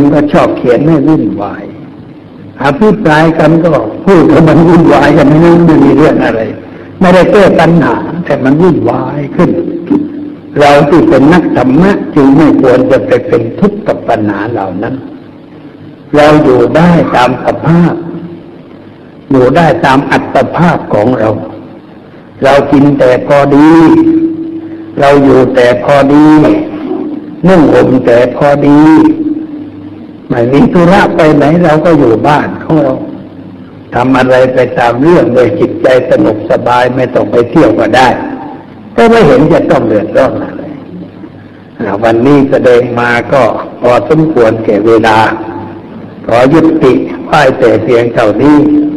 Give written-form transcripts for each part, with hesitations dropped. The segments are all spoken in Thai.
ก็ชอบเขียนให้วุ่นวายอภิปรายกันก็พูดแล้วมันวุ่นวายกันไม่มีเรื่องอะไรไม่ได้แก้ปัญหาแต่มันวุ่นวายขึ้นเราที่เป็นนักธรรมะจึงไม่ควรจะไปเป็นทุกข์กับปัญหาเหล่านั้นเราอยู่ได้ตามสภาพอยู่ได้ตามอัตภาพของเราเรากินแต่พอดีเราอยู่แต่พอดีนุ่งห่มแต่พอดีไม่มีธุระไปไหนเราก็อยู่บ้านของเราทำอะไรไปตามเรื่องโดยจิตใจสงบสบายไม่ต้องไปเที่ยวก็ได้ก็ไม่เห็นจะต้องเดือดร้อนอะไรวันนี้แสดงมาก็พอสมควรแก่เวลาขอยุติไว้แต่เพียงเท่านี้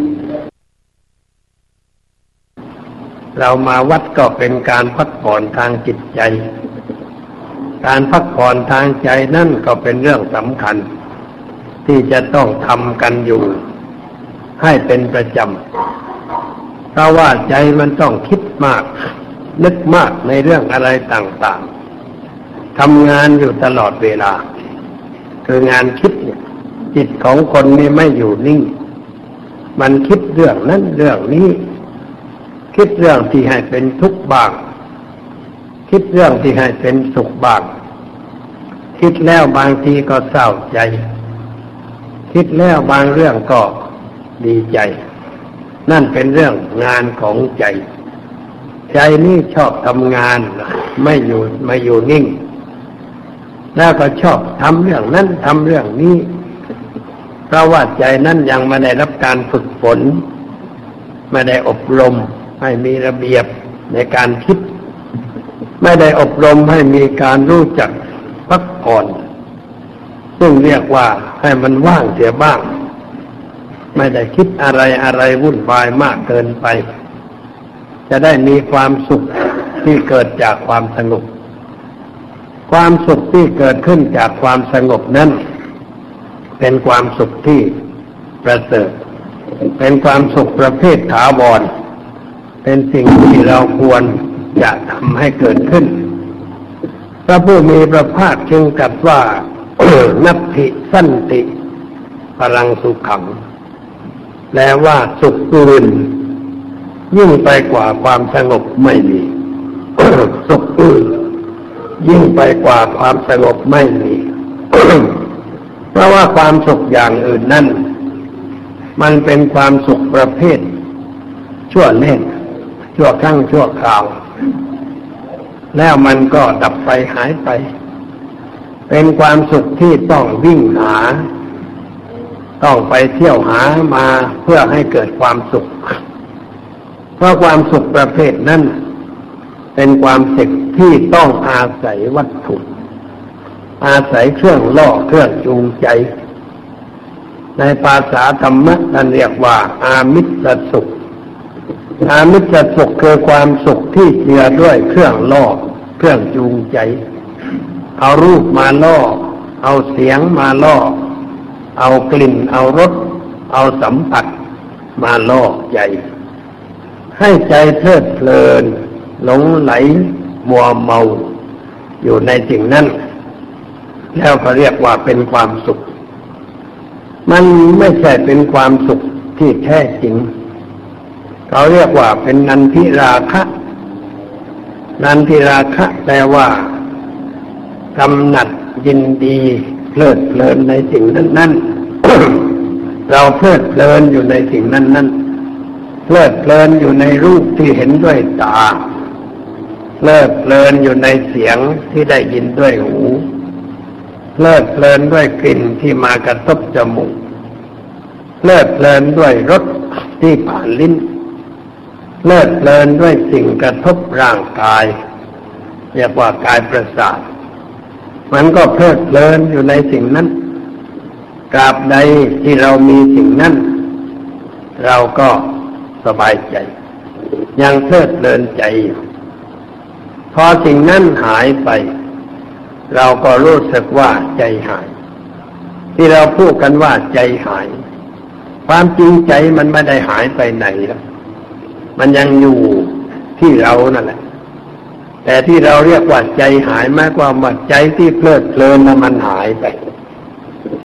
เรามาวัดก็เป็นการพักผ่อนทางจิตใจการพักผ่อนทางใจนั่นก็เป็นเรื่องสำคัญที่จะต้องทำกันอยู่ให้เป็นประจำเพราะว่าใจมันต้องคิดมากนึกมากในเรื่องอะไรต่างๆทำงานอยู่ตลอดเวลาคืองานคิดเนี่ยจิตของคนนี่ไม่อยู่นิ่งมันคิดเรื่องนั้นเรื่องนี้คิดเรื่องที่ให้เป็นทุกข์บ้างคิดเรื่องที่ให้เป็นสุขบ้างคิดแล้วบางทีก็เศร้าใจคิดแล้วบางเรื่องก็ดีใจนั่นเป็นเรื่องงานของใจใจนี่ชอบทำงานไม่อยู่นิ่งแล้วก็ชอบทำเรื่องนั้นทำเรื่องนี้เพราะว่าใจนั้นยังไม่ได้รับการฝึกฝนไม่ได้อบรมให้มีระเบียบในการคิดไม่ได้อบรมให้มีการรู้จักพักผ่อนซึ่งเรียกว่าให้มันว่างเสียบ้างไม่ได้คิดอะไรวุ่นวายมากเกินไปจะได้มีความสุขที่เกิดจากความสงบความสุขที่เกิดขึ้นจากความสงบนั้นเป็นความสุขที่ประเสริฐเป็นความสุขประเภทถาวรเป็นสิ่งที่เราควรจะทำให้เกิดขึ้นพระผู้มีพระภาคจึงตรัสว่า นัตถิสันติพลังสุขังแปลว่าสุขอื่นยิ่งไปกว่าความสงบไม่มี สุขอื่นยิ่งไปกว่าความสงบไม่มี เพราะว่าความสุขอย่างอื่นนั้นมันเป็นความสุขประเภทชั่วเล่นชั่วครั้งชั่วคราวแล้วมันก็ดับไปหายไปเป็นความสุขที่ต้องวิ่งหาต้องไปเที่ยวหามาเพื่อให้เกิดความสุขเพราะความสุขประเภทนั้นเป็นความสุขที่ต้องอาศัยวัตถุอาศัยเครื่องล่อเครื่องจูงใจในภาษาธรรมะท่านเรียกว่าอามิสสุขอามิสสุขคือความสุขที่เจือด้วยเครื่องล่อเครื่องจูงใจเอารูปมาล่อเอาเสียงมาล่อเอากลิ่นเอารสเอาสัมผัสมาล่อใจให้ใจเพลิดเพลินหลงไหลมัวเมาอยู่ในสิ่งนั้นแล้วก็เรียกว่าเป็นความสุขมันไม่ใช่เป็นความสุขที่แท้จริงเขาเรียกว่าเป็นนันทิราคะนันทิราคะแปลว่ากำหนัดยินดีเพลิดเพลินในสิ่งนั้นๆ เราเพลิดเพลินอยู่ในสิ่งนั้นๆเพลิดเพลินอยู่ในรูปที่เห็นด้วยตาเพลิดเพลินอยู่ในเสียงที่ได้ยินด้วยหูเพลิดเพลินด้วยกลิ่นที่มากระทบจมูกเพลิดเพลินด้วยรสที่ผ่านลิ้นเพลิดเพลินด้วยสิ่งกระทบร่างกายเรียกว่ากายประสาทมันก็เพลิดเพลินอยู่ในสิ่งนั้นตราบใดที่เรามีสิ่งนั้นเราก็สบายใจยังเพลิดเพลินใจอยู่พอสิ่งนั้นหายไปเราก็รู้สึกว่าใจหายที่เราพูดกันว่าใจหายความจริงใจมันไม่ได้หายไปไหนแล้วมันยังอยู่ที่เรานั่นแหละแต่ที่เราเรียกว่าใจหายหมายความว่าใจที่เพลิดเพลินมันหายไป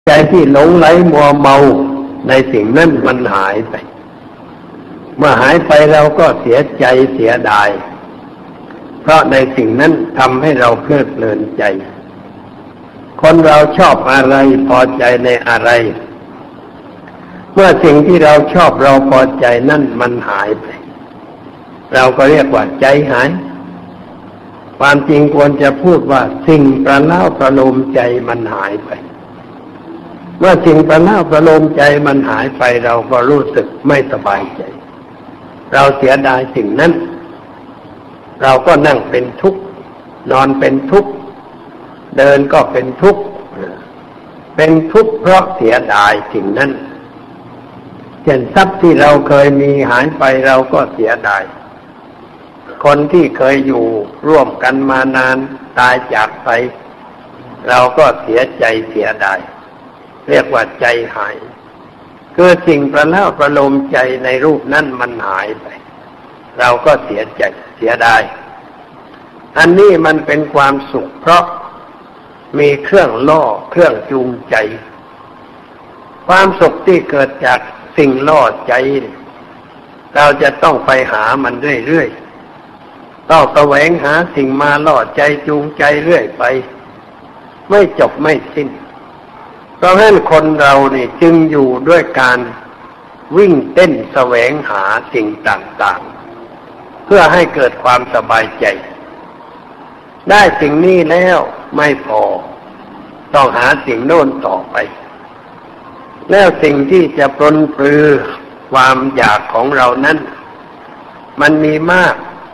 ใจที่หลงไหลมัวเมาในสิ่งนั้นมันหายไปเมื่อหายไปเราก็เสียใจเสียดายเพราะในสิ่งนั้นทำให้เราเพลิดเพลินใจคนเราชอบอะไรพอใจในอะไรเมื่อสิ่งที่เราชอบเราพอใจนั่นมันหายไปเราก็เรียกว่าใจหายความจริงควรจะพูดว่าสิ่งประเล้าประโลมใจมันหายไปเมื่อสิ่งประเล้าประโลมใจมันหายไปเราก็รู้สึกไม่สบายใจเราเสียดายสิ่งนั้นเราก็นั่งเป็นทุกข์นอนเป็นทุกข์เดินก็เป็นทุกข์เป็นทุกข์เพราะเสียดายสิ่งนั้นเช่นทรัพย์ที่เราเคยมีหายไปเราก็เสียดายคนที่เคยอยู่ร่วมกันมานานตายจากไปเราก็เสียใจเสียดายเรียกว่าใจหายคือสิ่งประเล้าประโลมใจในรูปนั้นมันหายไปเราก็เสียใจเสียดายอันนี้มันเป็นความสุขเพราะมีเครื่องล่อเครื่องจูงใจความสุขที่เกิดจากสิ่งล่อใจเราจะต้องไปหามันเรื่อยๆต้องแสวงหาสิ่งมาล่อใจจูงใจเรื่อยไปไม่จบไม่สิ้นเพราะฉะนั้นคนเรานี่จึงอยู่ด้วยการวิ่งเต้นแสวงหาสิ่งต่างๆเพื่อให้เกิดความสบายใจได้สิ่งนี้แล้วไม่พอต้องหาสิ่งโน้นต่อไปแล้วสิ่งที่จะปรนปรือความอยากของเรานั้นมันมีมาก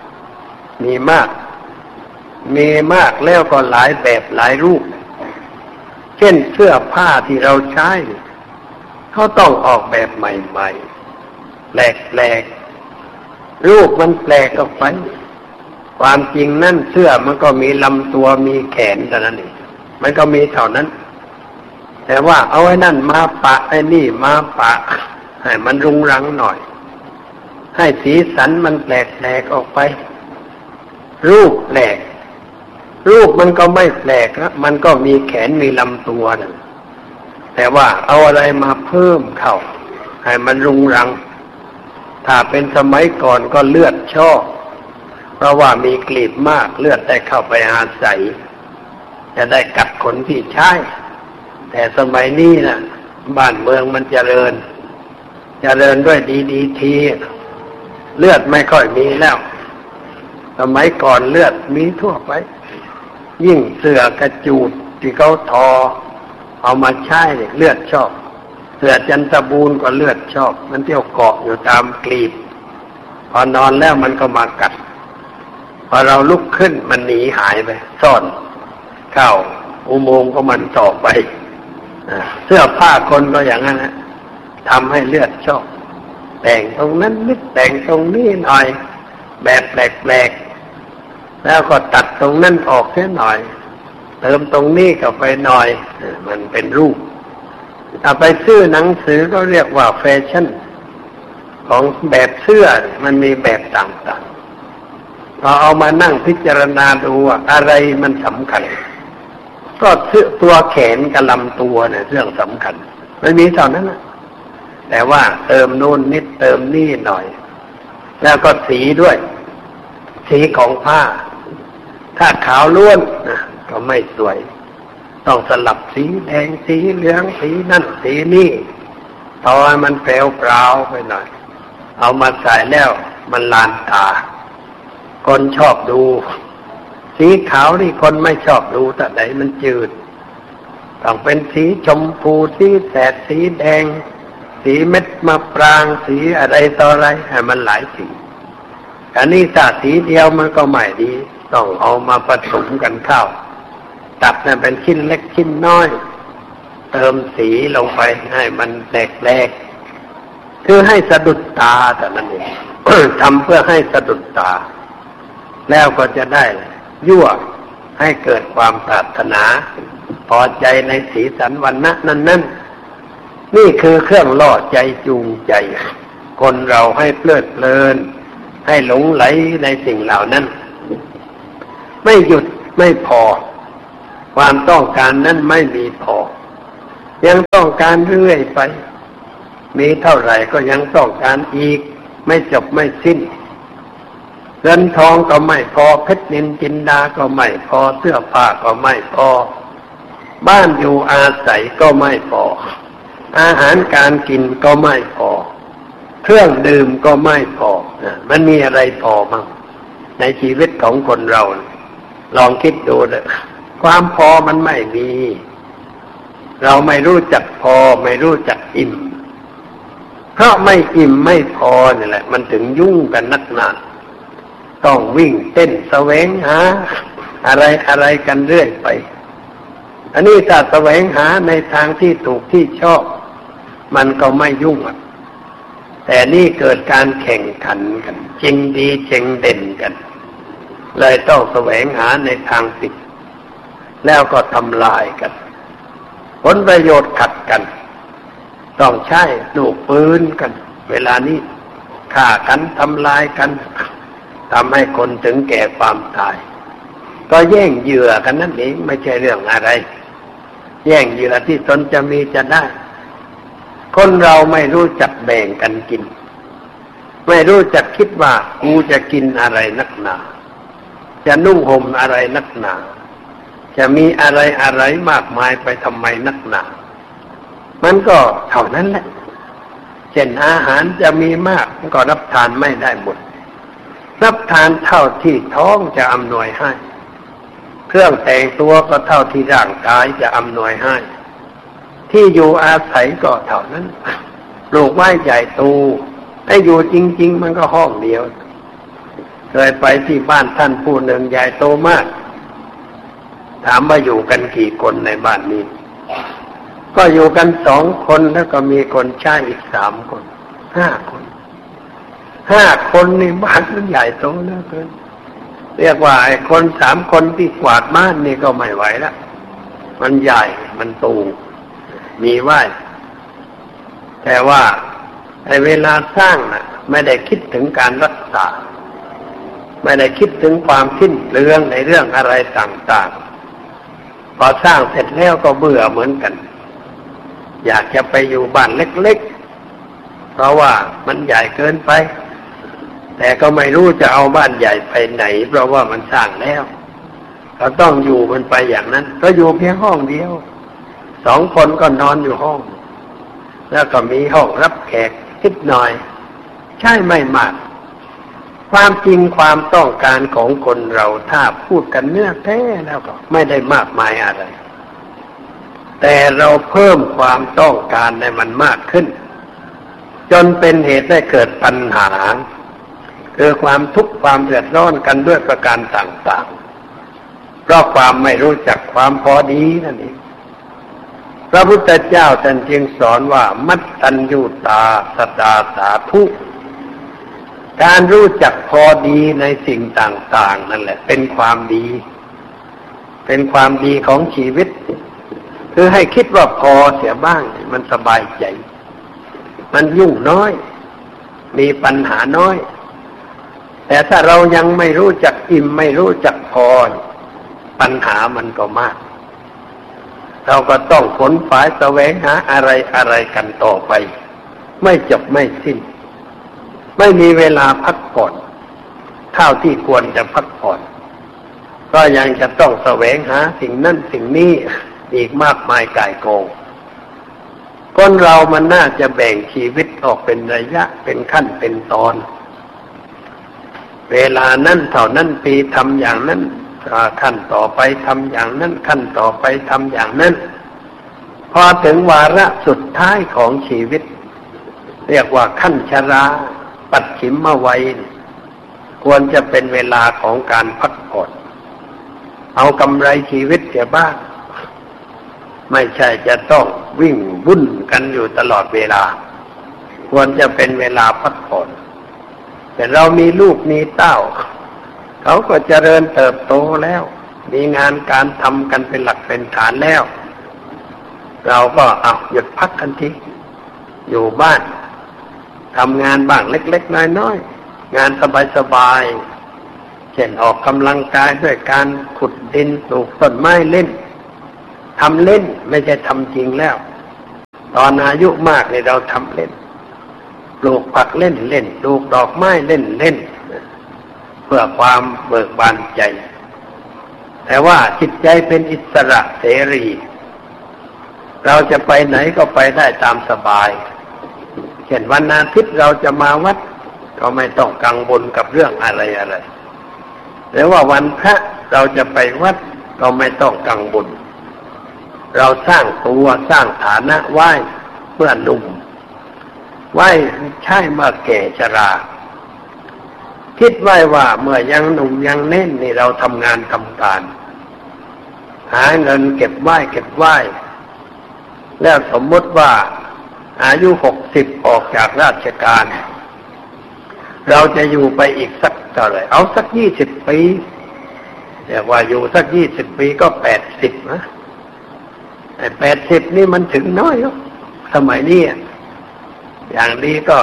แล้วก็หลายแบบหลายรูปเช่นเสื้อผ้าที่เราใช้เขาต้องออกแบบใหม่ๆแปลกๆรูปมันแปลกออกไปความจริงนั่นเสื้อมันก็มีลำตัวมีแขนเท่านั้นเองมันก็มีเท่านั้นแต่ว่าเอาไอ้นั่นมาปะไอ้นี่มาปะให้มันรุงรังหน่อยให้สีสันมันแปลกๆออกไปรูปแปลกรูปมันก็ไม่แปลกนะมันก็มีแขนมีลำตัวนะแต่ว่าเอาอะไรมาเพิ่มเข้าให้มันรุงรังถ้าเป็นสมัยก่อนก็เลือดช่อเพราะว่ามีกลีบมากเลือดได้เข้าไปอาศัยจะได้กัดคนที่ใช้แต่สมัยนี้นะบ้านเมืองมันเจริญด้วยดีทีเลือดไม่ค่อยมีแล้วสมัยก่อนเลือดมีทั่วไปยิ่งเสื้อกระจูดที่เขาทอเอามาใช้เลือดชอบเสื้อจันทบูรณ์ก็เลือดชอบมันเที่ยวเกาะอยู่ตามกลีบพอนอนแล้วมันก็มากัดพอเราลุกขึ้นมันหนีหายไปซ่อนเข้าอุโมงค์ก็มันต่อไปเสื้อผ้าคนก็อย่างนั้นนะทำให้เลือดชอบแต่งตรงนั้นนิดแต่งตรงนี้หน่อยแบบแปลกๆแล้วก็ตัดตรงนั้นออกแค่หน่อยเติมตรงนี้เข้าไปหน่อยมันเป็นรูปถ้าไปซื้อหนังสือก็เรียกว่าแฟชั่นของแบบเสื้อมันมีแบบต่างๆพอเอามานั่งพิจารณาดูว่าอะไรมันสำคัญก็เสื้อตัวแขนกับลำตัวเนี่ยเรื่องสำคัญไม่มีเท่านั้นนะแต่ว่าเติมโน่นนิดเติมนี่หน่อยแล้วก็สีด้วยสีของผ้าถ้าขาวล้วนนะก็ไม่สวยต้องสลับสีแดงสีเหลืองสีนั่นสีนี่ต่อให้มันแปรวๆไปหน่อยเอามาใส่แล้วมันลานตาคนชอบดูสีขาวนี่คนไม่ชอบดูแต่ไหนมันจืดต้องเป็นสีชมพูสีแสดสีแดงสีเม็ดมะปรางสีอะไรต่ออะไรให้มันหลายสีอันนี้ถ้าสีเดียวมันก็ไม่ดีต้องเอามาผสมกันเข้าตัดเนี่ยเป็นชิ้นเล็กชิ้นน้อยเติมสีลงไปให้มันแปลกๆคือให้สะดุดตาแต่นั้นเอง ทำเพื่อให้สะดุดตาแล้วก็จะได้ยั่วให้เกิดความปรารถนาพอใจในสีสันวรรณะนั้นนี่คือเครื่องล่อใจจูงใจคนเราให้เพลิดเพลินให้หลงไหลในสิ่งเหล่านั้นไม่หยุดไม่พอความต้องการนั้นไม่มีพอยังต้องการเรื่อยไปมีเท่าไหร่ก็ยังต้องการอีกไม่จบไม่สิ้นเงินทองก็ไม่พอเพชรนินจินดาก็ไม่พอเสื้อผ้าก็ไม่พอบ้านอยู่อาศัยก็ไม่พออาหารการกินก็ไม่พอเครื่องดื่มก็ไม่พอมันมีอะไรพอบ้างในชีวิตของคนเราลองคิดดูเลยความพอมันไม่มีเราไม่รู้จักพอไม่รู้จักอิ่มเพราะไม่อิ่มไม่พอนี่แหละมันถึงยุ่งกันนักหนาต้องวิ่งเต้นแสวงหาอะไรกันเรื่อยไปอันนี้ถ้าแสวงหาในทางที่ถูกที่ชอบมันก็ไม่ยุ่งแต่นี่เกิดการแข่งขันกันจริงดีเจงเด่นกันเลยต้องแสวงหาในทางผิดแล้วก็ทำลายกันผลประโยชน์ขัดกันต้องใช้ลูกปืนกันเวลานี้ฆ่ากันทำลายกันทำให้คนถึงแก่ความตายก็แย่งเหยื่อกันนั่นเองไม่ใช่เรื่องอะไรแย่งเหยื่อที่ตนจะมีจะได้คนเราไม่รู้จักแบ่งกันกินไม่รู้จักคิดว่ากูจะกินอะไรนักหนาจะนุ่งห่มอะไรนักหนาจะมีอะไรมากมายไปทำไมนักหนามันก็เท่านั้นแหละเช่นอาหารจะมีมากมันก็รับทานไม่ได้หมดรับทานเท่าที่ท้องจะอำนวยให้เครื่องแต่งตัวก็เท่าที่ร่างกายจะอำนวยให้ที่อยู่อาศัยก็เท่านั้นปลูกไม้ใหญ่โตให้อยู่จริงๆมันก็ห้องเดียวเคยไปที่บ้านท่านผู้หนึ่งใหญ่โตมากถามว่าอยู่กันกี่คนในบ้านนี้ก็อยู่กัน2 คนแล้วก็มีคนใช้อีก3 คน5 คน5 คนนี่บ้านมันใหญ่โตเหลือเกินเรียกว่าไอ้คน3 คนที่กวาดบ้านนี่ก็ไม่ไหวแล้วมันใหญ่มันโตมีไหวแต่ว่าไอ้เวลาสร้างน่ะไม่ได้คิดถึงการรักษาไม่ได้คิดถึงความสิ้นเปลืองในเรื่องอะไรต่างๆพอสร้างเสร็จแล้วก็เบื่อเหมือนกันอยากจะไปอยู่บ้านเล็กๆเพราะว่ามันใหญ่เกินไปแต่ก็ไม่รู้จะเอาบ้านใหญ่ไปไหนเพราะว่ามันสร้างแล้วก็ต้องอยู่มันไปอย่างนั้นก็อยู่เพียงห้องเดียว2 คนก็นอนอยู่ห้องแล้วก็มีห้องรับแขกนิดหน่อยใช่ไม่มากความจริงความต้องการของคนเราถ้าพูดกันเนื้อแท้แล้วก็ไม่ได้มากมายอะไรแต่เราเพิ่มความต้องการให้มันมากขึ้นจนเป็นเหตุให้เกิดปัญหาคือความทุกข์ความเดือดร้อนกันด้วยประการต่างๆเพราะความไม่รู้จักความพอดีนั่นเองพระพุทธเจ้าท่านจึงสอนว่ามัตตัญญูตาสตาสาธุการรู้จักพอดีในสิ่งต่างๆนั่นแหละเป็นความดีเป็นความดีของชีวิตคือให้คิดว่าพอเสียบ้างมันสบายใจมันยุ่งน้อยมีปัญหาน้อยแต่ถ้าเรายังไม่รู้จักอิ่มไม่รู้จักพอปัญหามันก็มากเราก็ต้องขนฝายแสวงหาอะไรกันต่อไปไม่จบไม่สิ้นไม่มีเวลาพักผ่อนเท่าที่ควรจะพักผ่อนก็ยังจะต้องแสวงหาสิ่งนั้นสิ่งนี้อีกมากมายก่ายกองคนเรามันน่าจะแบ่งชีวิตออกเป็นระยะเป็นขั้นเป็นตอนเวลานั้นเท่านั้นปีทำอย่างนั้นขั้นต่อไปทำอย่างนั้นขั้นต่อไปทำอย่างนั้นพอถึงวาระสุดท้ายของชีวิตเรียกว่าขั้นชราปัจฉิมวัยควรจะเป็นเวลาของการพักผ่อนเอากำไรชีวิตเสียบ้างไม่ใช่จะต้องวิ่งวุ่นกันอยู่ตลอดเวลาควรจะเป็นเวลาพักผ่อนแต่เรามีลูกมีเต้าเขาก็เจริญเติบโตแล้วมีงานการทำกันเป็นหลักเป็นฐานแล้วเราก็หยุดพักกันทีอยู่บ้านทำงานบ้างเล็กๆน้อยๆงานสบายๆเช่นออกกำลังกายด้วยการขุดดินปลูกต้นไม้เล่นทำเล่นไม่ใช่ทำจริงแล้วตอนอายุมากนี่เราทำเล่นปลูกผักเล่นเล่นปลูกดอกไม้เล่นเล่นเพื่อความเบิกบานใจแต่ว่าจิตใจเป็นอิสระเสรีเราจะไปไหนก็ไปได้ตามสบายเช่นวันอาทิตย์เราจะมาวัดก็ไม่ต้องกังวลกับเรื่องอะไรหรือว่าวันพระเราจะไปวัดก็ไม่ต้องกังวลเราสร้างตัวสร้างฐานะไว้เมื่อหนุ่มไว้ใช่เมื่อแก่ชราคิดไว้ว่าเมื่อยังหนุ่มยังแน่นนี่เราทำงานทำการหาเงินเก็บไว้แล้วสมมติว่าอายุ60ออกจากราชการเราจะอยู่ไปอีกสักเท่าไหร่เอาสัก20ปีเรียกว่าอยู่สัก20ปีก็80นะไอ้80นี่มันถึงน้อยแล้วสมัยนี้อย่างดีก็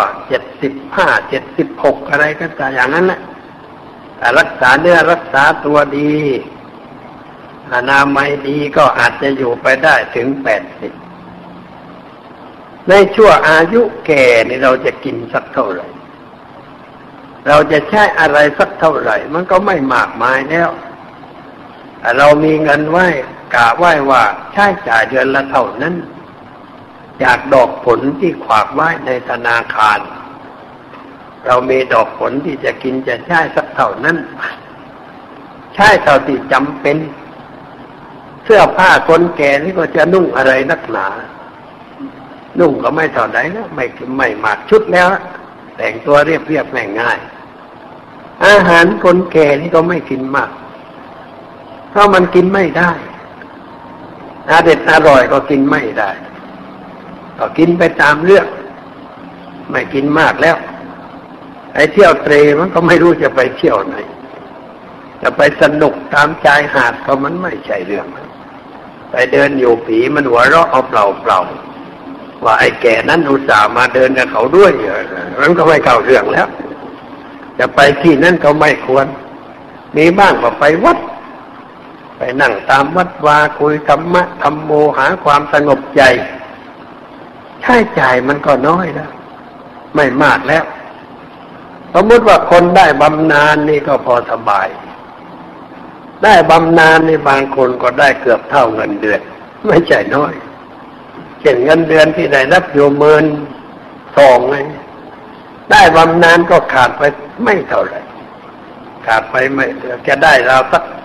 75 76อะไรก็แต่อย่างนั้นแหละแต่รักษาเนื้อรักษาตัวดีอนามัยดีก็อาจจะอยู่ไปได้ถึง80ในช่วงอายุแก่นี่เราจะกินสักเท่าไหร่เราจะใช้อะไรสักเท่าไหร่มันก็ไม่มากมายแล้วเรามีเงินไว้กะไว้ว่าใช้จ่ายเดือนละเท่านั้นจากดอกผลที่ฝากไว้ในธนาคารเรามีดอกผลที่จะกินจะใช้สักเท่านั้นใช้เท่าที่จำเป็นเสื้อผ้าคนแก่นี่ก็จะนุ่งอะไรนักหนานุ่งก็ไม่เท่าไหร่นะไม่มากชุดแล้วแต่งตัวเรียบง่ายๆอาหารคนแก่นี่ก็ไม่กินมากเพราะมันกินไม่ได้อร่อยก็กินไม่ได้ก็กินไปตามเรื่องไม่กินมากแล้วไอ้เที่ยวเตรมันก็ไม่รู้จะไปเที่ยวไหนจะไปสนุกตามชายหาดก็มันไม่ใช่เรื่องไปเดินอยู่ผีมันหัวเราะเอาเปล่าว่าไอ้แก่นั้นอุตส่าห์มาเดินกับเขาด้วยมันก็ไม่เข้าเรื่องแล้วจะไปที่นั่นก็ไม่ควรมีบ้างก็ไปวัดไปนั่งตามวัดวาคุยธรรมะธรรมโมหาความสงบใจใช้จ่ายมันก็น้อยแล้วไม่มากแล้วสมมติว่าคนได้บำนาญนี่ก็พอสบายได้บำนาญนี่บางคนก็ได้เกือบเท่าเงินเดือนไม่ใช่น้อยเช่นเงินเดือนที่ได้รับอยู่12,000ไงได้บำนาญก็ขาดไปไม่เท่าไหร่ขาดไปไม่จะได้เราสัก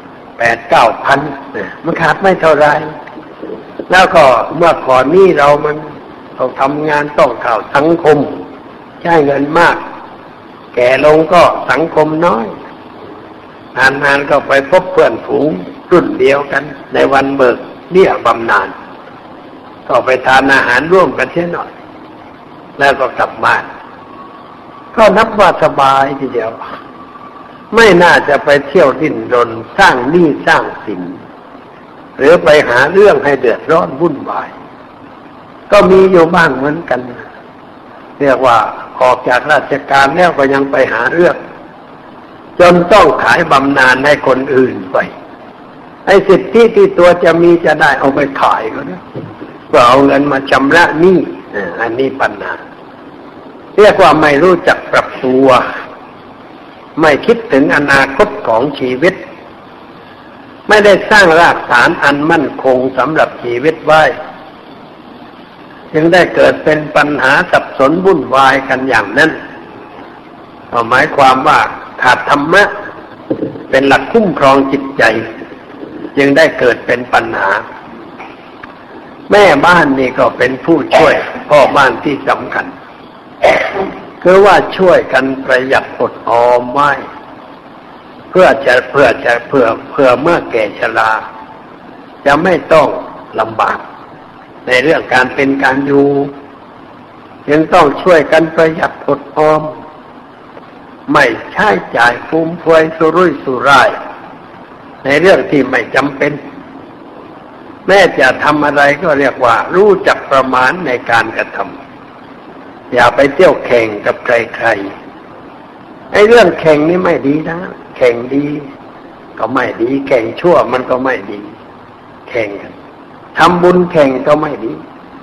8-9 พันมันขาดไม่เท่าไรแล้วก็เมื่อก่อนนี้เรามันต้องทำงานต้องเข้าสังคมใช้เงินมากแก่ลงก็สังคมน้อยนานๆก็ไปพบเพื่อนฝูงรุ่นเดียวกันในวันเบิกเบี้ยบำนาญก็ไปทานอาหารร่วมกันเช่นหน่อยแล้วก็กลับบ้านก็นับว่าสบายทีเดียวไม่น่าจะไปเที่ยวดิ้นรนสร้างหนี้สร้างสินหรือไปหาเรื่องให้เดือดร้อนวุ่นวายก็มีอยู่บ้างเหมือนกันเรียกว่าออกจากราชการแล้วก็ยังไปหาเรื่องจนต้องขายบำนาญให้คนอื่นไปไอ้สิทธิที่ตัวจะมีจะได้เอาไปขายก็ได้เพื่อเอาเงินมาชำระหนี้อันนี้ปัญหาเรียกว่าไม่รู้จักปรับตัวไม่คิดถึงอนาคตของชีวิตไม่ได้สร้างรากฐานอันมั่นคงสำหรับชีวิตไว้จึงได้เกิดเป็นปัญหาสับสนวุ่นวายกันอย่างนั้นหมายความว่าขาดธรรมะเป็นหลักคุ้มครองจิตใจจึงได้เกิดเป็นปัญหาแม่บ้านนี่ก็เป็นผู้ช่วยพ่อบ้านที่สำคัญคือว่าช่วยกันประหยัดอดออมไว้เพื่อเมื่อแก่ชราจะไม่ต้องลำบากในเรื่องการเป็นการอยู่ยังต้องช่วยกันประหยัดอดออมไม่ใช้จ่ายฟุ่มเฟือยสุรุ่ยสุร่ายในเรื่องที่ไม่จำเป็นแม้จะทำอะไรก็เรียกว่ารู้จักประมาณในการกระทำอย่าไปเที่ยวแข่งกับใครๆไอ้เรื่องแข่งนี่ไม่ดีนะแข่งดีก็ไม่ดีแข่งชั่วมันก็ไม่ดีแข่งกันทำบุญแข่งก็ไม่ดี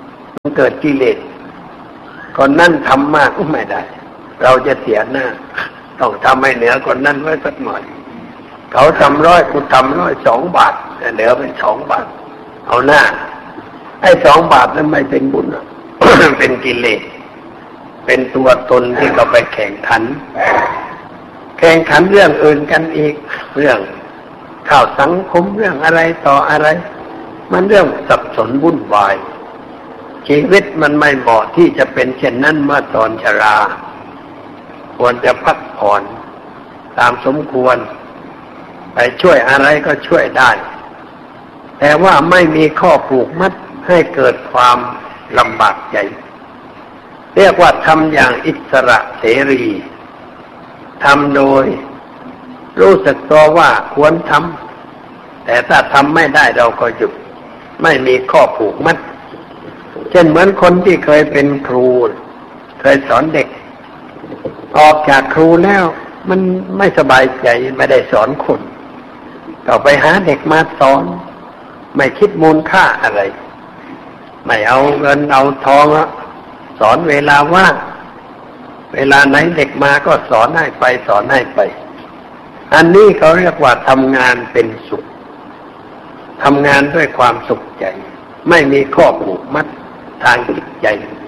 เกิดกิเลสคนนั้นทำมากก็ไม่ได้เราจะเสียหน้าต้องทำให้เหนือคนนั้นไว้สักหน่อยเขาทำ100กูทำ102 บาทเหลือเป็น2 บาทเอาหน้าไอ้2 บาทนั้นไม่เป็นบุญ เป็นกิเลสเป็นตัวตนที่เขาไปแข่งขันเรื่องอื่นกันอีกเรื่องข่าวสังคมเรื่องอะไรต่ออะไรมันเรื่องสับสนวุ่นวายชีวิตมันไม่เหมาะที่จะเป็นเช่นนั้นเมื่อตอนชราควรจะพักผ่อนตามสมควรไปช่วยอะไรก็ช่วยได้แต่ว่าไม่มีข้อผูกมัดให้เกิดความลำบากใจเรียกว่าทำอย่างอิสระเสรีทำโดยรู้สึกตัวว่าควรทำแต่ถ้าทำไม่ได้เราก็หยุดไม่มีข้อผูกมัดเช่นเหมือนคนที่เคยเป็นครูเคยสอนเด็กออกจากครูแล้วมันไม่สบายใจไม่ได้สอนคนก็ไปหาเด็กมาสอนไม่คิดมูลค่าอะไรไม่เอาเงินเอาทองสอนเวลาว่างเวลาไหนเด็กมาก็สอนให้ไปสอนให้ไปอันนี้เขาเรียกว่าทำงานเป็นสุขทำงานด้วยความสุขใจไม่มีข้อผูกมัดทางจิตใจ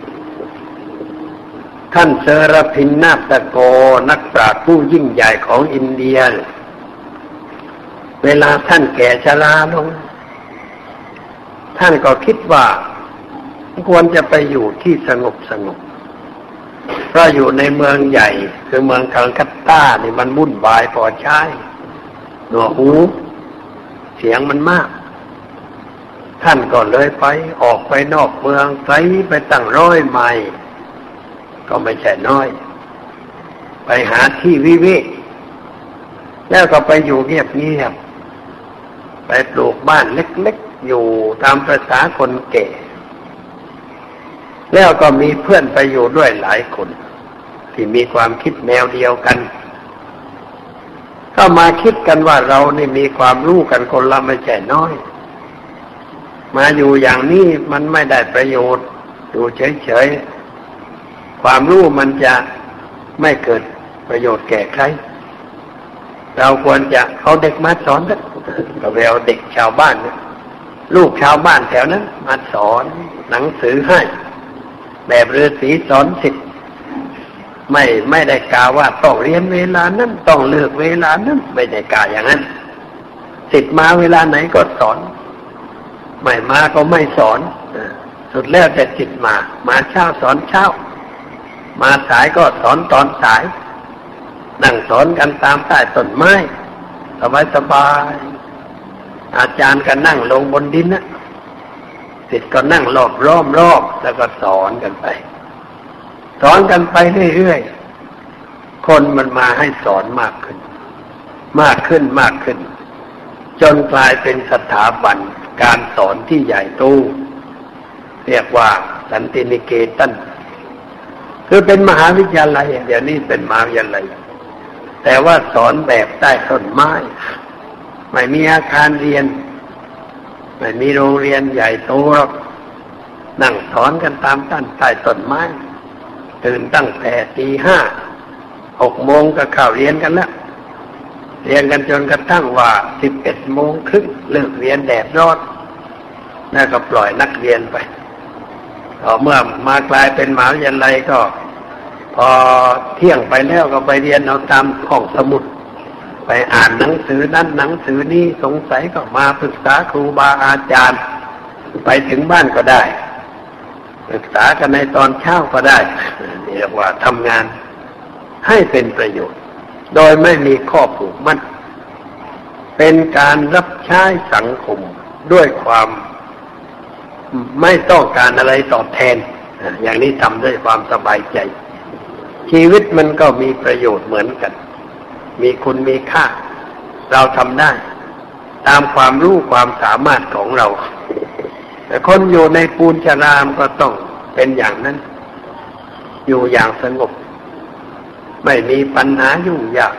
ท่านเซรพินนาตโกนักปราชญ์ผู้ยิ่งใหญ่ของอินเดียเวลาท่านแก่ชราลงท่านก็คิดว่าควรจะไปอยู่ที่สงบเพราะอยู่ในเมืองใหญ่คือเมืองคัลคัตตานี่มันวุ่นวายพอใช้หนวกหูเสียงมันมากท่านก็เลยไปออกไปนอกเมืองไกลไปตั้ง100 ไมล์ก็ไม่ใช่น้อยไปหาที่วิเวกแล้วก็ไปอยู่เงียบๆไปปลูกบ้านเล็กๆอยู่ตามประษาคนแก่แล้วก็มีเพื่อนไปอยู่ด้วยหลายคนที่มีความคิดแนวเดียวกันก็มาคิดกันว่าเรานี่มีความรู้กันคนละไม่ใช่น้อยมาอยู่อย่างนี้มันไม่ได้ประโยชน์อยู่เฉยๆความรู้มันจะไม่เกิดประโยชน์แก่ใครเราควรจะเอาเด็กมาสอนก็ไปเอาเด็กชาวบ้านลูกชาวบ้านแถวนั้นมาสอนหนังสือให้แบบฤาษีสอนศิษย์ไม่ได้กล่าวว่าต้องเรียนเวลานั้นต้องเลิกเวลานั้นไม่ได้กล่าวอย่างนั้นศิษย์มาเวลาไหนก็สอนไม่มาก็ไม่สอนสุดแล้วแต่ศิษย์มาเช้าสอนเช้ามาสายก็สอนตอนสายนั่งสอนกันตามใต้ต้นไม้สบายอาจารย์ก็นั่งลงบนดินนะศิษย์ก็นั่งรอบแล้วก็สอนกันไปเรื่อยๆคนมันมาให้สอนมากขึ้นจนกลายเป็นสถาบันการสอนที่ใหญ่โตเรียกว่าสันตินิเกตันคือเป็นมหาวิทยาลัยเดี๋ยวนี้เป็นมหาวิทยาลัยแต่ว่าสอนแบบใต้ต้นไม้ไม่มีอาคารเรียนไม่มีโรงเรียนใหญ่โตหรอกนั่งสอนกันตามใต้ต้นไม้ตื่นตั้งแต่ตี 5 6 โมงก็เข้าเรียนกันแล้วเรียนกันจนกระทั่งว่า11 โมงครึ่งเลิกเรียนแดดร้อนแล้วก็ปล่อยนักเรียนไปเมื่อมากลายเป็นมหาวิทยาลัยก็พอเที่ยงไปแล้วก็ไปเรียนเอาตามห้องสมุดไปอ่านหนังสือนั้นหนังสือนี้สงสัยก็มาปรึกษาครูบาอาจารย์ไปถึงบ้านก็ได้ปรึกษากันในตอนเช้าก็ได้เรียกว่าทำงานให้เป็นประโยชน์โดยไม่มีข้อผูกมัดเป็นการรับใช้สังคมด้วยความไม่ต้องการอะไรตอบแทนอย่างนี้ทำด้วยความสบายใจชีวิตมันก็มีประโยชน์เหมือนกันมีคุณมีค่าเราทำได้ตามความรู้ความสามารถของเราแต่คนอยู่ในปูนชรามก็ต้องเป็นอย่างนั้นอยู่อย่างสงบไม่มีปัญหายุ่งยาก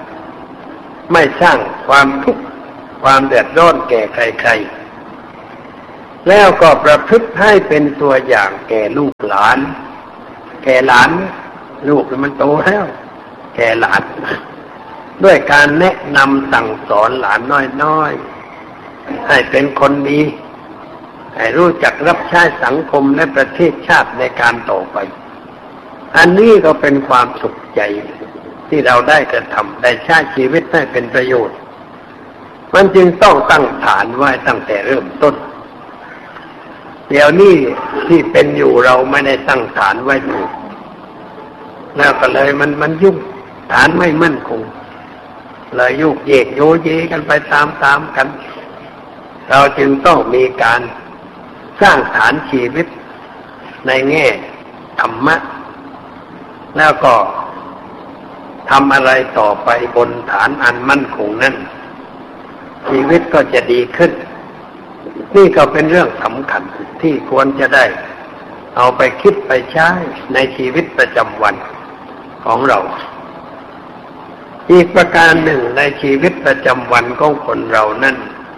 ไม่สร้างความทุกข์ความเดือดร้อนแก่ใครๆแล้วก็ประพฤติให้เป็นตัวอย่างแก่ลูกหลานแก่หลานลูกมันโตแล้วแก่หลานด้วยการแนะนำสั่งสอนหลานน้อยๆให้เป็นคนดีให้รู้จักรับใช้สังคมและประเทศชาติในการต่อไปอันนี้ก็เป็นความสุขใจที่เราได้กระทำได้ใช้ชีวิตให้เป็นประโยชน์มันจึงต้องตั้งฐานไว้ตั้งแต่เริ่มต้นเดี๋ยวนี้ที่เป็นอยู่เราไม่ได้ตั้งฐานไว้ถูกแล้วก็เลยมันยุ่งฐานไม่มั่นคงเลยยุกเยกโยเยกันไปตามกันเราจึงต้องมีการสร้างฐานชีวิตในแง่ธรรมะแล้วก็ทำอะไรต่อไปบนฐานอันมั่นคงนั้นชีวิตก็จะดีขึ้นนี่ก็เป็นเรื่องสำคัญที่ควรจะได้เอาไปคิดไปใช้ในชีวิตประจำวันของเราอีกประการหนึ่งในชีวิตประจำวันของคนเรานั้น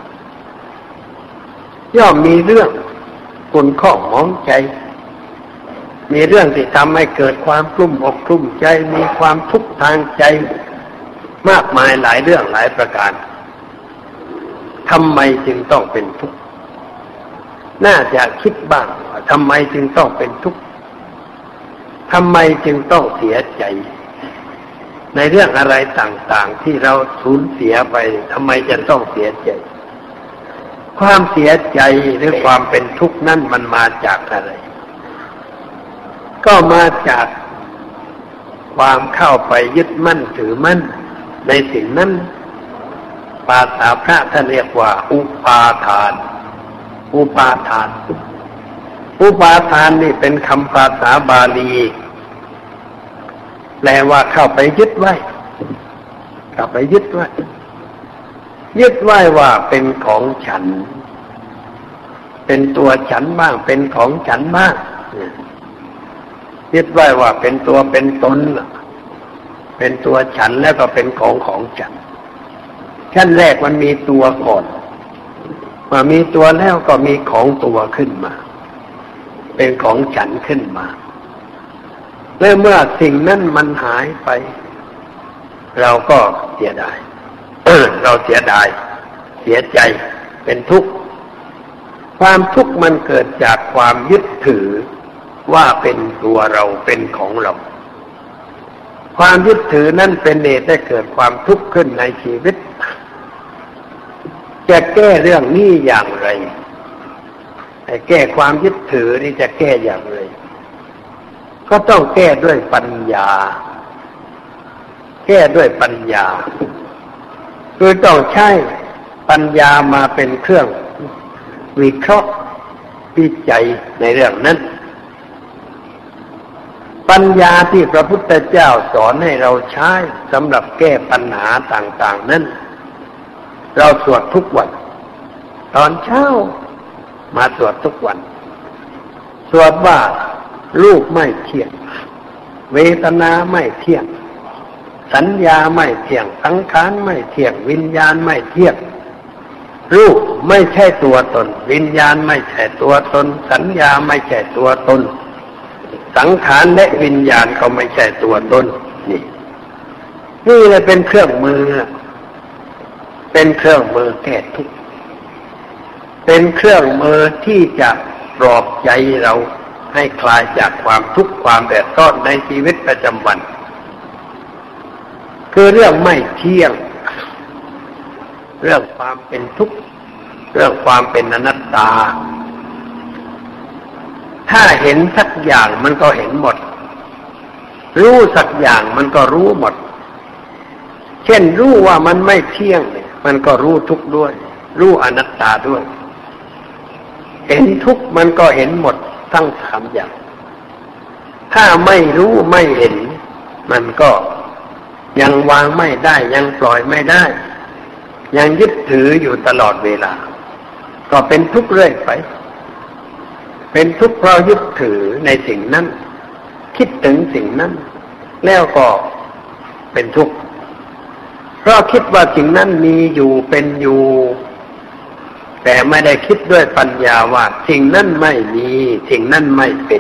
ย่อมมีเรื่องขุ่นข้องหมองใจมีเรื่องที่ทำให้เกิดความกลุ้มอกกลุ้มใจมีความทุกข์ทางใจมากมายหลายเรื่องหลายประการทำไมจึงต้องเป็นทุกข์น่าจะคิดบ้างว่าทำไมจึงต้องเป็นทุกข์ทำไมจึงต้องเสียใจในเรื่องอะไรต่างๆที่เราสูญเสียไปทำไมจะต้องเสียใจความเสียใจหรือความเป็นทุกข์นั่นมันมาจากอะไรก็มาจากความเข้าไปยึดมั่นถือมั่นในสิ่งนั้นภาษาพระท่านเรียกว่าอุปาทานอุปาทานอุปาทานนี่เป็นคำภาษาบาลีแปลว่าเข้าไปยึดไว้เข้าไปยึดไว้ยึดไว้ว่าเป็นของฉันเป็นตัวฉันบ้างเป็นของฉันบ้างยึดไว้ว่าเป็นตัวเป็นตนเป็นตัวฉันแล้วก็เป็นของฉันขั้นแรกมันมีตัวก่อนมามีตัวแล้วก็มีของตัวขึ้นมาเป็นของฉันขึ้นมาแล้วเมื่อสิ่งนั้นมันหายไปเราก็เสียดายเราเสียดายเสียใจเป็นทุกข์ความทุกข์มันเกิดจากความยึดถือว่าเป็นตัวเราเป็นของเราความยึดถือนั่นเป็นเหตุให้เกิดความทุกข์ขึ้นในชีวิตจะแก้เรื่องนี้อย่างไรให้แก้ความยึดถือนี่จะแก้อย่างไรก็ต้องแก้ด้วยปัญญาแก้ด้วยปัญญาคือต้องใช้ปัญญามาเป็นเครื่องวิเคราะห์วิจัยในเรื่องนั้นปัญญาที่พระพุทธเจ้าสอนให้เราใช้สำหรับแก้ปัญหาต่างๆนั้นเราสวดทุกวันตอนเช้ามาสวดทุกวันสวดว่ารูปไม่เที่ยงเวทนาไม่เที่ยงสัญญาไม่เที่ยงสังขารไม่เที่ยงวิญญาณไม่เที่ยงรูปไม่ใช่ตัวตนวิญญาณไม่ใช่ตัวตนสัญญาไม่ใช่ตัวตนสังขารและวิญญาณก็ไม่ใช่ตัวตนนี่เลยเป็นเครื่องมือเป็นเครื่องมือแก้ทุกข์เป็นเครื่องมือที่จะปลอบใจเราให้คลายจากความทุกข์ความเดือดร้อนในชีวิตประจำวันคือเรื่องไม่เที่ยงเรื่องความเป็นทุกข์เรื่องความเป็นอนัตตาถ้าเห็นสักอย่างมันก็เห็นหมดรู้สักอย่างมันก็รู้หมดเช่นรู้ว่ามันไม่เที่ยงมันก็รู้ทุกข์ด้วยรู้อนัตตาด้วยเห็นทุกข์มันก็เห็นหมดทั้งสามอย่างถ้าไม่รู้ไม่เห็นมันก็ยังวางไม่ได้ยังปล่อยไม่ได้ยังยึดถืออยู่ตลอดเวลาก็เป็นทุกข์เรื่อยไปเป็นทุกข์เพราะยึดถือในสิ่งนั้นคิดถึงสิ่งนั้นแล้วก็เป็นทุกข์เพราะคิดว่าสิ่งนั้นมีอยู่เป็นอยู่แต่ไม่ได้คิดด้วยปัญญาว่าสิ่งนั้นไม่มีสิ่งนั้นไม่เป็น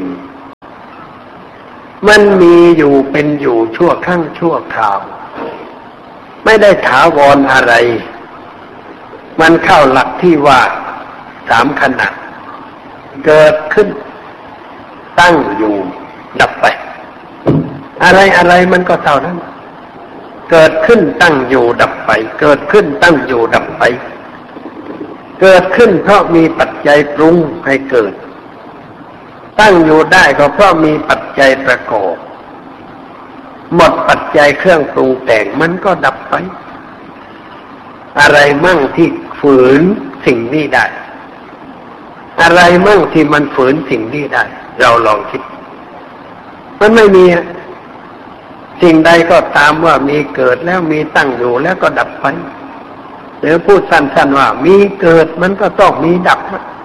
มันมีอยู่เป็นอยู่ชั่วครั้งชั่วคราวไม่ได้ถาวรอะไรมันเข้าหลักที่ว่า3ขณะเกิดขึ้นตั้งอยู่ดับไปอะไรมันก็เท่านั้นเกิดขึ้นตั้งอยู่ดับไปเกิดขึ้นตั้งอยู่ดับไปเกิดขึ้นเพราะมีปัจจัยปรุงให้เกิดตั้งอยู่ได้ก็เพราะมีปัจจัยประกอบหมดปัจจัยเครื่องปรุงแต่งมันก็ดับไปอะไรมั่งที่ฝืนสิ่งนี้ได้อะไรมั่งที่มันฝืนสิ่งนี้ได้เราลองคิดมันไม่มีสิ่งใดก็ตามว่ามีเกิดแล้วมีตั้งอยู่แล้วก็ดับไปหรือพูดสั้นๆว่ามีเกิดมันก็ต้องมีดับ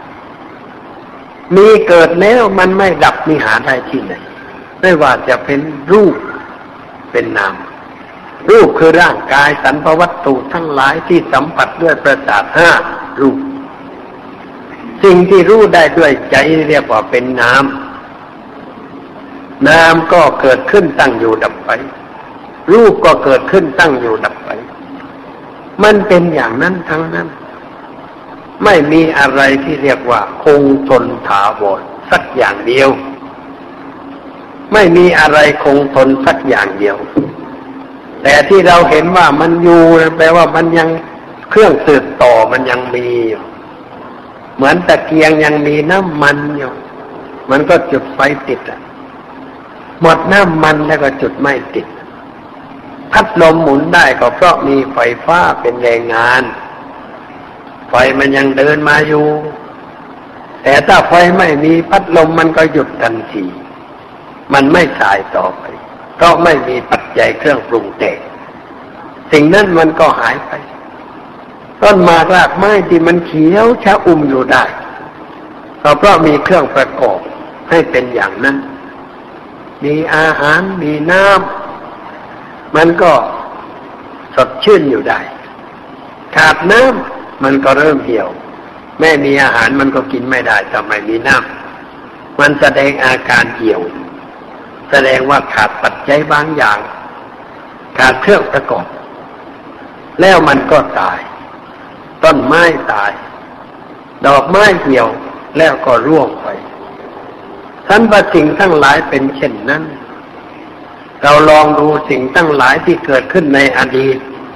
มีเกิดแล้วมันไม่ดับมีหาได้ที่ไหนไม่ว่าจะเป็นรูปเป็นนามรูปคือร่างกายสรรพวัตถุทั้งหลายที่สัมผัสด้วยประสาท5รูปสิ่งที่รู้ได้ด้วยใจเรียกว่าเป็นนามนามก็เกิดขึ้นตั้งอยู่ดับไปรูปก็เกิดขึ้นตั้งอยู่ดับไปมันเป็นอย่างนั้นทั้งนั้นไม่มีอะไรที่เรียกว่าคงทนถาวรสักอย่างเดียวไม่มีอะไรคงทนสักอย่างเดียวแต่ที่เราเห็นว่ามันอยู่แปลว่ามันยังเครื่องสืบต่อมันยังมีอยู่เหมือนตะเกียงยังมีน้ำมันอยู่มันก็จุดไฟติดหมดน้ำมันแล้วก็จุดไม่ติดพัดลมหมุนได้ก็เพราะมีไฟฟ้าเป็นแรงงานไฟมันยังเดินมาอยู่แต่ถ้าไฟไม่มีพัดลมมันก็หยุดทันทีมันไม่สายต่อไปเพราะไม่มีปัจจัยเครื่องปรุงแต่งสิ่งนั้นมันก็หายไปต้นหมากรากไม้ที่มันเขียวชะอุ่มอยู่ได้ก็เพราะมีเครื่องประกอบให้เป็นอย่างนั้นมีอาหารมีน้ำมันก็สดชื่นอยู่ได้ขาดน้ำมันก็เริ่มเหี่ยวแม้มีอาหารมันก็กินไม่ได้ถ้าไม่มีน้ำมันแสดงอาการเหี่ยวแสดงว่าขาดปัจจัยบางอย่างขาดเครื่องประกอบแล้วมันก็ตายต้นไม้ตายดอกไม้เหี่ยวแล้วก็ร่วงไปสรรพสิ่งทั้งหลายเป็นเช่นนั้นเราลองดูสิ่งทั้งหลายที่เกิดขึ้นในอดีต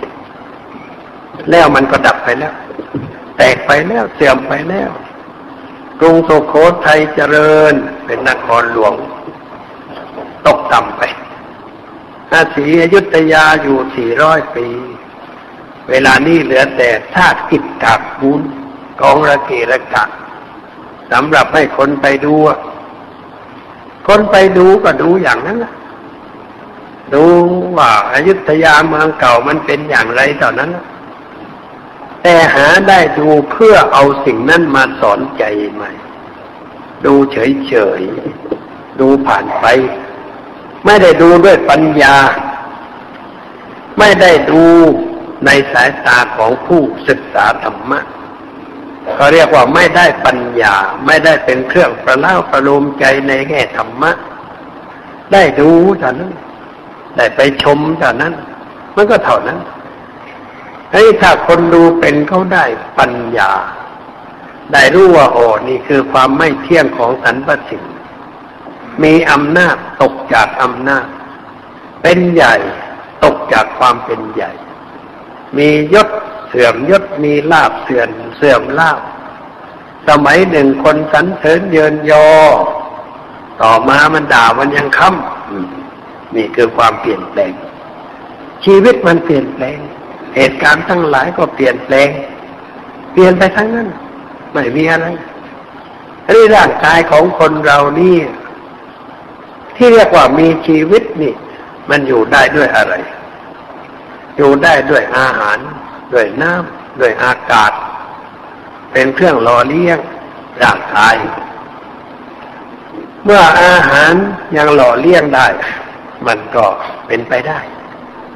แล้วมันก็ดับไปแล้วแตกไปแล้วเสื่อมไปแล้วกรุงสุโขทัยเจริญเป็นนครหลวงตกต่ำไปศรีอยุธยาอยู่400ปีเวลานี้เหลือแต่ธาตุกิจกากมูลกองระเกะระกะสำหรับให้คนไปดูคนไปดูก็ดูอย่างนั้นล่ะดูว่าอยุธยาเมืองเก่ามันเป็นอย่างไรเท่านั้นแต่หาได้ดูเพื่อเอาสิ่งนั้นมาสอนใจใหม่ดูเฉยๆดูผ่านไปไม่ได้ดูด้วยปัญญาไม่ได้ดูในสายตาของผู้ศึกษาธรรมะเขาเรียกว่าไม่ได้ปัญญาไม่ได้เป็นเครื่องประเล่าประโลมใจในแง่ธรรมะได้ดูเท่านั้นได้ไปชมเท่านั้นมันก็เท่านั้นถ้าคนดูเป็นเขาได้ปัญญาได้รู้ว่าโอ้นี่คือความไม่เที่ยงของสรรพสิ่งมีอำนาจตกจากอำนาจเป็นใหญ่ตกจากความเป็นใหญ่มียศเสื่อมยศมีลาภเสื่อมลาภสมัยหนึ่งคนสรรเสริญเยินยอต่อมามันด่ามันยังค้ำนี่คือความเปลี่ยนแปลงชีวิตมันเปลี่ยนแปลงเหตุการณ์ทั้งหลายก็เปลี่ยนแปลงเปลี่ยนไปทั้งนั้นไม่มีอะไรร่างกายของคนเรานี่ที่เรียกว่ามีชีวิตนี่มันอยู่ได้ด้วยอะไรอยู่ได้ด้วยอาหารด้วยน้ำด้วยอากาศเป็นเครื่องหล่อเลี้ยงร่างกายเมื่ออาหารยังหล่อเลี้ยงได้มันก็เป็นไปได้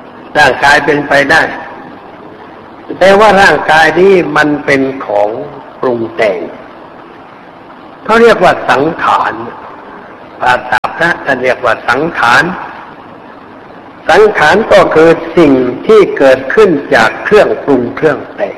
ร่างกายเป็นไปได้แต่ว่าร่างกายนี้มันเป็นของปรุงแต่งเขาเรียกว่าสังขารภาษาพระท่านเรียกว่าสังขารสังขารก็คือสิ่งที่เกิดขึ้นจากเครื่องปรุงเครื่องแต่ง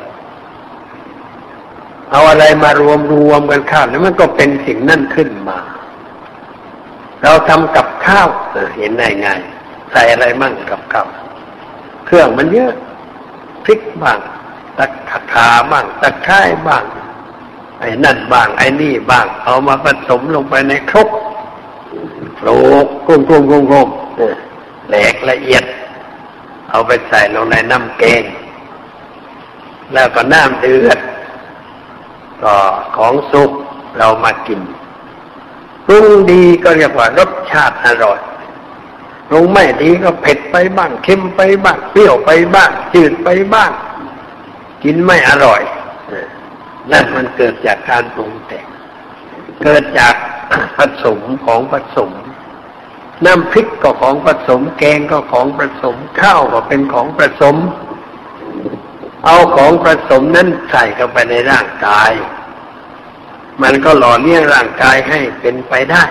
เอาอะไรมารวมกันเข้าแล้วมันก็เป็นสิ่งนั่นขึ้นมาเราทำกับข้าวเห็นง่ายๆใส่อะไรมั่งกับข้าวเครื่องมันเยอะพริกบ้างตะขาบ้างตะไคร้บ้างไอ้นั่นบ้างไอ้นี่บ้างเอามาผสมลงไปในครกโขลกกุ้งแหลกละเอียดเอาไปใส่ลงในน้ำแกงแล้วก็น้ำเดือดก็ของสุกเรามากินปรุงดีก็เรียกว่ารสชาติอร่อยปรุงไม่ดีก็เผ็ดไปบ้างเค็มไปบ้างเปรี้ยวไปบ้างจืดไปบ้างกินไม่อร่อยนั่นมันเกิดจากการปรุงแต่งเกิดจากผสมของผสมน้ำพริกก็ของผสมแกงก็ของผสมข้าวก็เป็นของผสมเอาของผสมนั้นใส่เข้าไปในร่างกายมันก็หล่อเลี้ยงร่างกายให้เป็นไปได้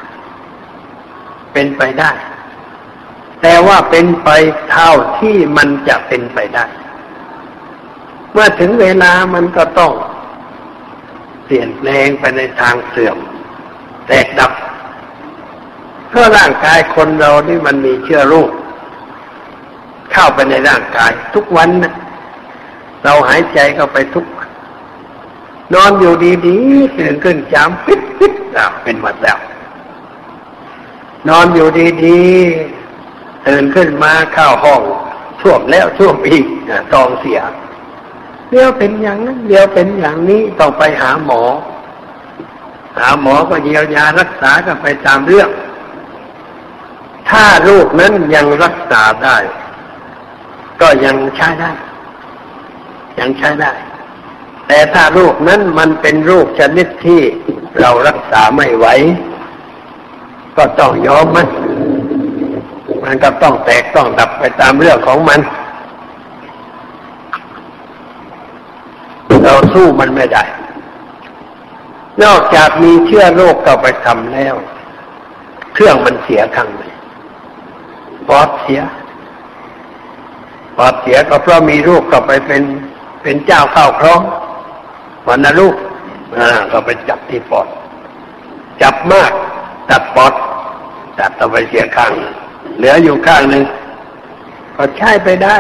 แต่ว่าเป็นไปเท่าที่มันจะเป็นไปได้เมื่อถึงเวลามันก็ต้องเปลี่ยนแปลงไปในทางเสื่อมแตกดับเพราะร่างกายคนเรานี่มันมีเชื้อโรคเข้าไปในร่างกายทุกวันนะเราหายใจเข้าไปทุกวันนอนอยู่ดีๆตื่นขึ้นจามปิดเป็นหวัดแล้วนอนอยู่ดีๆตื่นขึ้นมาเข้าห้องท่วมแล้วท่วมอีกท้องเสียเดี๋ยวเป็นอย่างนั้นเดี๋ยวเป็นอย่างนี้ต้องไปหาหมอก็เยียวยารักษากันไปตามเรื่องถ้าโรคนั้นยังรักษาได้ก็ยังใช้ได้แต่ถ้าโรคนั้นมันเป็นโรคชนิดที่เรารักษาไม่ไหวก็ต้องยอมมันก็ต้องแตกต้องดับไปตามเรื่องของมันเราสู้มันไม่ได้นอกจากมีเชื้อโรคเข้าไปทำแล้วเครื่องมันเสียครั้งหนึ่งปอดเสียก็เพราะมีโรคเข้าไปเป็นเจ้าเข้าครองวัณโรคก็ไปจับที่ปอดจับมากตัดปอดตัดเอาไปเสียข้างเหลืออยู่ข้างหนึ่งก็ใช้ไปได้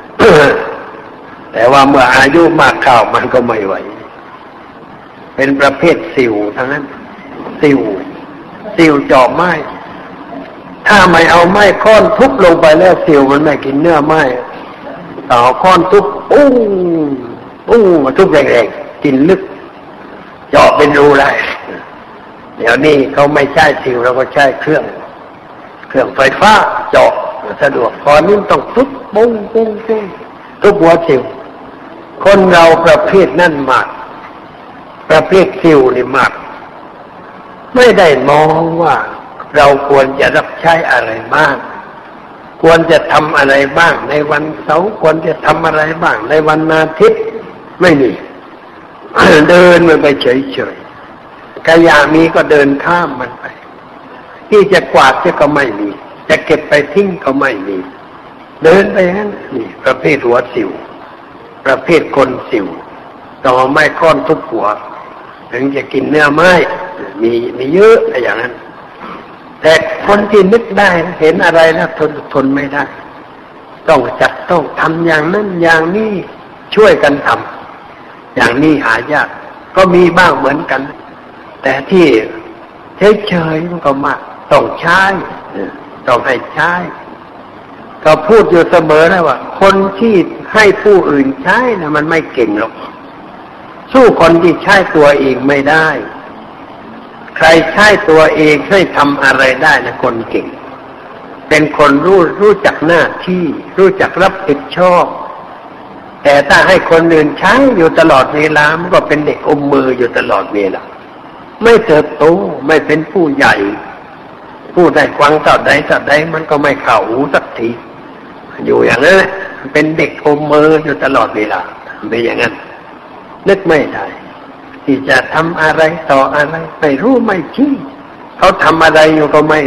แต่ว่าเมื่ออายุมากเข้ามันก็ไม่ไหวเป็นประเภทสิวทั้งนั้นสิวเจาะไม้ถ้าไม่เอาไม้ค้อนทุบลงไปแล้วสิวมันไม่กินเนื้อไม้เอาค้อนทุบมาทุบแรงๆกินลึกเจาะเป็นรูได้เดี๋ยวนี้เขาไม่ใช้สิวเราก็ใช้เครื่องไฟฟ้าเจาะสะดวกก่อนนี้ต้องทุบปุ้งทุบหัวสิวคนเราประเภทนั่นมากประเภทสิวนี่มากไม่ได้มองว่าเราควรจะรับใช้อะไรบ้างควรจะทำอะไรบ้างในวันเสาร์ควรจะทำอะไรบ้างในวันอาทิตย์ไม่มี เดินมันไปเฉยๆขยะมีก็เดินข้ามมันไปที่จะกวาดก็ไม่มีจะเก็บไปทิ้งก็ไม่มีเดินไปงั้นนี่ประเภทหัวสิวประเภทคนสิวต้องเอาไม้ค้อนทุบหัวถึงจะกินเนื้อไม้มีเยอะอย่างนั้นแต่คนที่นึกได้เห็นอะไรแล้วทนไม่ได้ต้องทำอย่างนั้นอย่างนี้ช่วยกันทำอย่างนี้หายากก็มีบ้างเหมือนกันแต่ที่เฉยๆมันก็มากต้องใช้ต้องให้ใช้ก็พูดอยู่เสมอนะว่าคนที่ให้ผู้อื่นใช้นะมันไม่เก่งหรอกสู้คนที่ใช้ตัวเองไม่ได้ใครใช้ตัวเองให้ทำอะไรได้นะคนเก่งเป็นคนรู้จักหน้าที่รู้จักรับผิดชอบแต่ถ้าให้คนอื่นใช้อยู่ตลอดเวลามันก็เป็นเด็กอมมืออยู่ตลอดเวลาไม่เติบโตไม่เป็นผู้ใหญ่ผู้ได้ฟังต่อใดมันก็ไม่เข้าหูสักทีอยู่อย่างนั้นเป็นเด็กอมมืออยู่ตลอดเวลาเป็นอย่างนั้นนึกไม่ได้ที่จะทำอะไรต่ออะไรไม่รู้ไม่ชี้เขาทำอะไรอยู่ก็ไม่